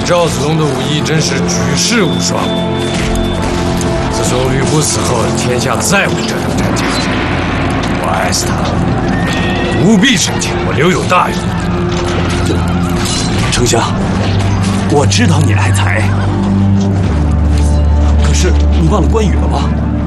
赵子龙的武艺真是举世无双。自从吕布死后，天下再无这等战将。我爱死他，务必升迁，我留有大用。 丞相，我知道你爱才，可是你忘了关羽了吗？